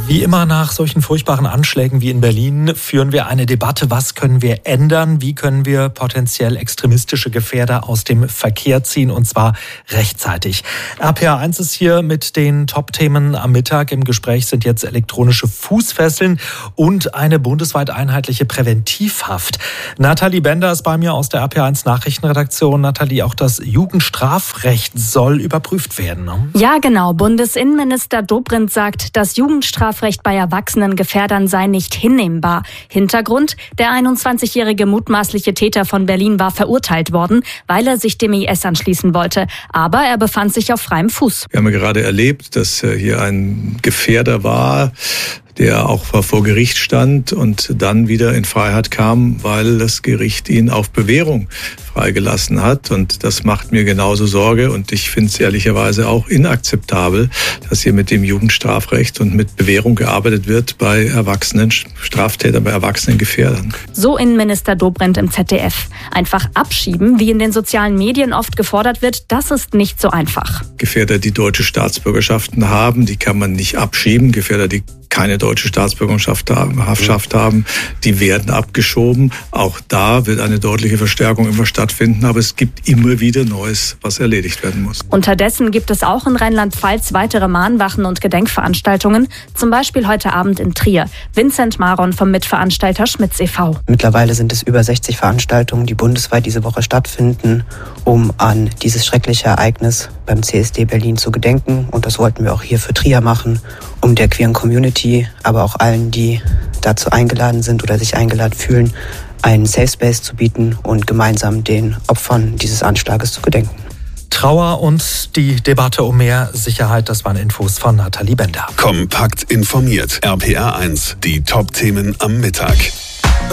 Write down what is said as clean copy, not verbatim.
Wie immer nach solchen furchtbaren Anschlägen wie in Berlin führen wir eine Debatte, was können wir ändern, wie können wir potenziell extremistische Gefährder aus dem Verkehr ziehen und zwar rechtzeitig. RPA1 ist hier mit den Top-Themen am Mittag. Im Gespräch sind jetzt elektronische Fußfesseln und eine bundesweit einheitliche Präventivhaft. Nathalie Bender ist bei mir aus der RPA1 Nachrichtenredaktion. Nathalie, auch das Jugendstrafrecht soll überprüft werden, ne? Ja, genau. Bundesinnenminister Dobrindt sagt, das Jugendstrafrecht bei erwachsenen Gefährdern sei nicht hinnehmbar. Hintergrund: Der 21-jährige mutmaßliche Täter von Berlin war verurteilt worden, weil er sich dem IS anschließen wollte. Aber er befand sich auf freiem Fuß. Wir haben ja gerade erlebt, dass hier ein Gefährder war, der auch vor Gericht stand und dann wieder in Freiheit kam, weil das Gericht ihn auf Bewährung freigelassen hat. Und das macht mir genauso Sorge. Und ich finde es ehrlicherweise auch inakzeptabel, dass hier mit dem Jugendstrafrecht und mit Bewährung gearbeitet wird bei erwachsenen Straftätern, bei erwachsenen Gefährdern. So Innenminister Dobrindt im ZDF. Einfach abschieben, wie in den sozialen Medien oft gefordert wird, das ist nicht so einfach. Gefährder, die deutsche Staatsbürgerschaften haben, die kann man nicht abschieben. Gefährder, die keine deutsche Staatsbürgerschaft haben, die werden abgeschoben. Auch da wird eine deutliche Verstärkung immer stattfinden, aber es gibt immer wieder Neues, was erledigt werden muss. Unterdessen gibt es auch in Rheinland-Pfalz weitere Mahnwachen und Gedenkveranstaltungen, zum Beispiel heute Abend in Trier. Vincent Maron vom Mitveranstalter Schmitz e.V. Mittlerweile sind es über 60 Veranstaltungen, die bundesweit diese Woche stattfinden, um an dieses schreckliche Ereignis beim CSD Berlin zu gedenken. Und das wollten wir auch hier für Trier machen, um der queeren Community, aber auch allen, die dazu eingeladen sind oder sich eingeladen fühlen, einen Safe Space zu bieten und gemeinsam den Opfern dieses Anschlages zu gedenken. Trauer und die Debatte um mehr Sicherheit, das waren Infos von Nathalie Bender. Kompakt informiert. RPA1, die Top-Themen am Mittag.